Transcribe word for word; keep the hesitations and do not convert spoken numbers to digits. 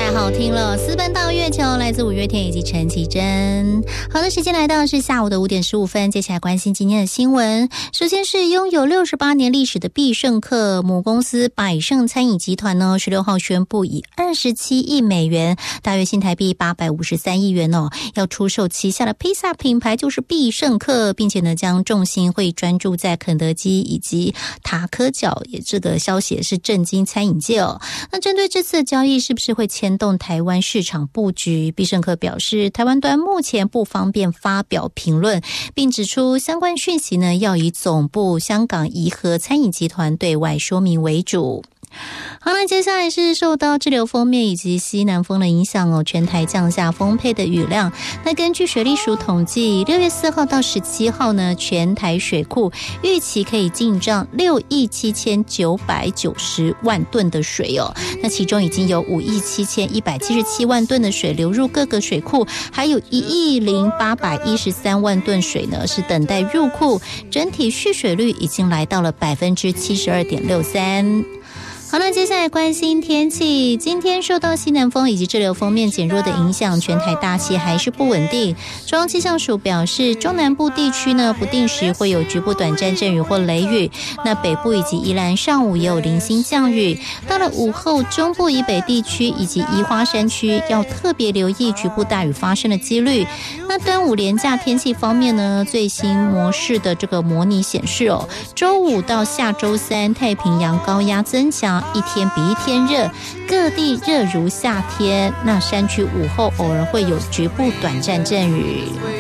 太好听了，私奔到月球，来自五月天以及陈绮贞。好的，时间来到是下午的五点十五分，接下来关心今天的新闻。首先是拥有六十八年历史的必胜客母公司百胜餐饮集团呢，十六号宣布以二十七亿美元，大约新台币八百五十三亿元哦，要出售旗下的披萨品牌，就是必胜客，并且呢将重心会专注在肯德基以及塔可角，也这个消息也是震惊餐饮界哦。那针对这次的交易是不是会牵动台湾市场布局，必胜客表示台湾端目前不方便发表评论，并指出相关讯息呢要以总部香港怡和餐饮集团对外说明为主。好了，接下来是受到滞留锋面以及西南风的影响哦，全台降下丰沛的雨量。那根据水利署统计，六月四号到十七号呢，全台水库预期可以进账六亿七千九百九十万吨的水哦。那其中已经有五亿七千一百七十七万吨的水流入各个水库，还有一亿零八百一十三万吨水呢是等待入库，整体蓄水率已经来到了百分之七十二点六三。好了，接下来关心天气。今天受到西南风以及滞留锋面减弱的影响，全台大气还是不稳定。中央气象署表示，中南部地区呢不定时会有局部短暂阵雨或雷雨，那北部以及宜兰上午也有零星降雨。到了午后，中部以北地区以及宜花山区要特别留意局部大雨发生的几率。那端午连假天气方面呢，最新模式的这个模拟显示哦，周五到下周三太平洋高压增强，一天比一天热，各地热如夏天。那山区午后偶尔会有局部短暂阵雨。